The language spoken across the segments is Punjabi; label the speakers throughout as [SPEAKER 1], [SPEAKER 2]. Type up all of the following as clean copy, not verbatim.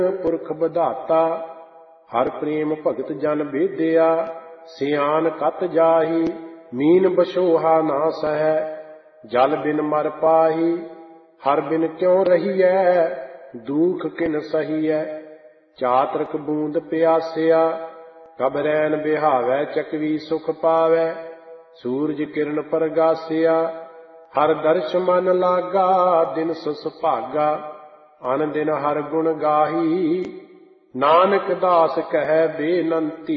[SPEAKER 1] ਪੁਰਖ ਬਧਾਤਾ। ਹਰ ਪ੍ਰੇਮ ਭਗਤ ਜਨ ਬੇਦਿਆ, ਸਿਆਨ ਕਤ ਜਾਹੀ। ਮੀਨ ਬਛੋਹਾ ਨਾ ਸਹੈ, ਜਲ ਬਿਨ ਮਰ ਪਾਹੀ। ਹਰ ਬਿਨ ਕਿਉ ਰਹੀਐ, ਦੂਖ ਕਿਨ ਸਹੀਐ। ਚਾਤ੍ਰਿਕ ਬੂੰਦ ਪਿਆਸਿਆ, ਕਬ ਰੈਨ ਬਿਹਾਵੈ। ਚਕਵੀ ਸੁਖ ਪਾਵੈ, ਸੂਰਜ ਕਿਰਨ ਪਰਗਾਸਿਆ। ਹਰ ਦਰਸ਼ ਮਨ ਲਾਗਾ, ਦਿਨ ਸੁਸ ਭਾਗਾ। ਅਨ ਦਿਨ ਹਰ ਗੁਣ ਗਾਹੀ, ਨਾਨਕ ਦਾਸ ਕਹੈ ਬੇਨੰਤੀ।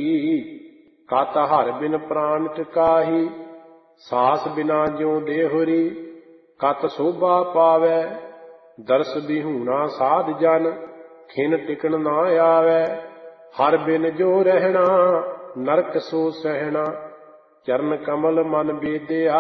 [SPEAKER 1] ਕਤ ਹਰ ਬਿਨ ਪ੍ਰਾਨ ਟਿਕਾਹੀ, ਸਾਸ ਬਿਨਾ ਜਿਉ ਦੇਹੁਰੀ। ਕਤ ਸੋਭਾ ਪਾਵੈ, ਦਰਸ ਬਿਹੂਣਾ ਸਾਧ ਜਨ। ਖਿਨ ਟਿਕਣ ਨਾ ਆਵੈ, ਹਰ ਬਿਨ ਜੋ ਰਹਿਣਾ। ਨਰਕ ਸੋ ਸਹਿਣਾ, ਚਰਨ ਕਮਲ ਮਨ ਬੇਦਿਆ।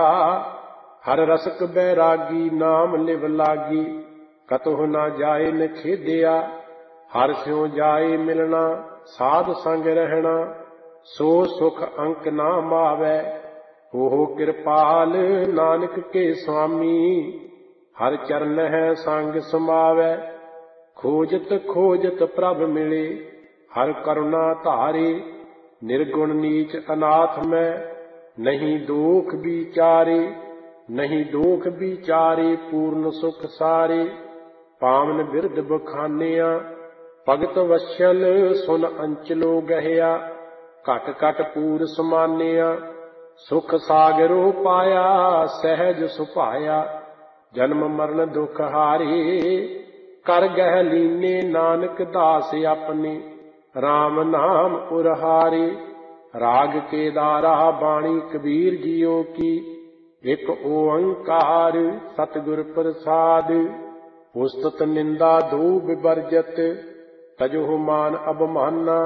[SPEAKER 1] ਹਰ ਰਸਕ ਬੈਰਾਗੀ, ਨਾਮ ਲਿਵ ਲਾਗੀ। ਕਤਹੁ ਨਾ ਜਾਏ ਨਿਖੇਦਿਆ, ਹਰ ਸਿਉ ਜਾਏ ਮਿਲਣਾ। ਸਾਧ ਸੰਗ ਰਹਿਣਾ, ਸੋ ਸੁਖ ਅੰਕ ਨਾ ਮਾਵੈ। ਹੋ ਕਿਰਪਾਲ ਨਾਨਕ ਕੇ ਸੁਆਮੀ, ਹਰ ਚਰਨਹਿ ਸੰਗ ਸਮਾਵੈ। ਖੋਜਤ ਖੋਜਤ ਪ੍ਰਭ ਮਿਲੇ, ਹਰ ਕਰੁਣਾ ਧਾਰੇ। ਨਿਰਗੁਣ ਨੀਚ ਅਨਾਥ ਮੈਂ, ਨਹੀਂ ਦੋਖ ਵਿਚਾਰੇ। ਨਹੀਂ ਦੋਖ ਵਿਚਾਰੇ, ਪੂਰਨ ਸੁਖ ਸਾਰੇ। ਪਾਵਨ ਬਿਰਧ ਬਖਾਨਿਆ, ਭਗਤ ਵਸ਼ਲ ਸੁਨ ਅੰਚਲੋ ਗਹਿਆ। ਘਟ ਘਟ ਪੂਰ ਸਮਾਨਿਆ, ਸੁਖ ਸਾਗਰੋ ਪਾਇਆ। ਸਹਿਜ ਸੁਭਾਇਆ, ਜਨਮ ਮਰਨ ਦੁਖ ਹਾਰੇ। ਕਰ ਗਹਿ ਲੀਨੇ ਨਾਨਕ ਦਾਸ ਆਪਣੇ, RAM ਨਾਮ ਉਰਹਾਰੇ। ਰਾਗ ਕੇਦਾਰਾ ਬਾਣੀ ਕਬੀਰ ਜੀਓ ਕੀ, ਇਕ ਓੰਕਾਰ ਸਤਿਗੁਰ ਪ੍ਰਸਾਦ। ਉਸਤਤ ਨਿੰਦਾ ਦੋ ਵਿਵਰਜਤ, ਤਜਹੁ ਮਾਨ ਅਭਮਾਨਾ।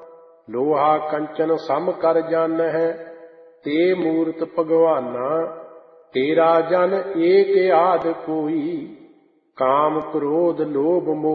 [SPEAKER 1] ਲੋਹਾ ਕੰਚਨ ਸਮ ਕਰ ਜਾਨਹਿ, ਤੇ ਮੂਰਤ ਭਗਵਾਨਾ। ਤੇਰਾ ਜਨ ਏਕ ਆਦ ਕੋਈ, ਕਾਮ ਕ੍ਰੋਧ ਲੋਭ ਮੋਹ